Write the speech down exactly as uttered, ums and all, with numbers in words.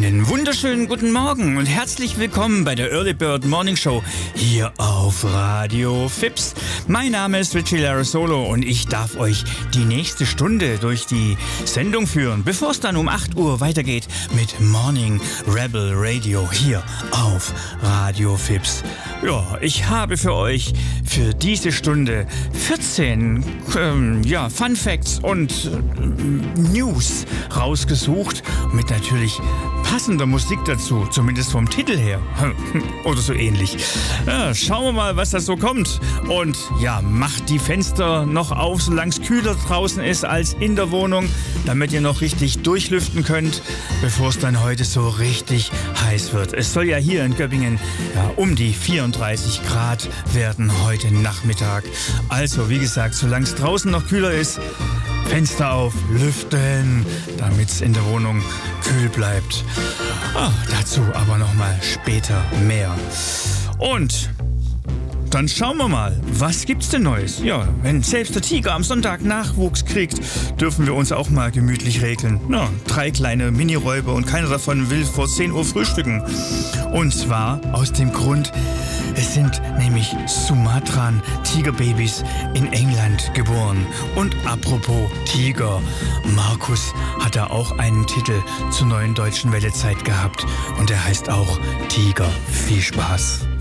Einen wunderschönen guten Morgen und herzlich willkommen bei der Early Bird Morning Show hier auf Radio Fips. Mein Name ist Richie Larasolo und ich darf euch die nächste Stunde durch die Sendung führen, bevor es dann um acht Uhr weitergeht mit Morning Rebel Radio hier auf Radio Fips. Ja, ich habe für euch für diese Stunde vierzehn ähm, ja, Fun Facts und äh, News rausgesucht mit natürlich passender Musik dazu, zumindest vom Titel her. Oder so ähnlich. Ja, schauen wir mal, was da so kommt. Und ja, macht die Fenster noch auf, solange es kühler draußen ist als in der Wohnung, damit ihr noch richtig durchlüften könnt, bevor es dann heute so richtig heiß wird. Es soll ja hier in Göppingen ja, um die vierunddreißig Grad werden heute Nachmittag. Also, wie gesagt, solange es draußen noch kühler ist, Fenster auf, lüften, damit es in der Wohnung kühl bleibt. Ah, dazu aber nochmal später mehr. Und dann schauen wir mal, was gibt's denn Neues? Ja, wenn selbst der Tiger am Sonntag Nachwuchs kriegt, dürfen wir uns auch mal gemütlich regeln. Ja, drei kleine Mini-Räuber und keiner davon will vor zehn Uhr frühstücken. Und zwar aus dem Grund, es sind nämlich Sumatran-Tigerbabys in England geboren. Und apropos Tiger, Markus hat da auch einen Titel zur neuen deutschen Wellezeit gehabt. Und der heißt auch Tiger. Viel Spaß.